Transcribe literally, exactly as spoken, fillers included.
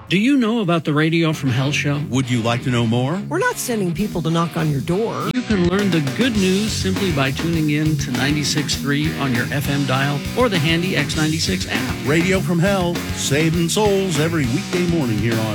Do you know about the Radio from Hell show? Would you like to know more? We're not sending people to knock on your door. You can learn the good news simply by tuning in to ninety-six point three on your F M dial or the handy X ninety-six app. Radio from Hell, saving souls every weekday morning here on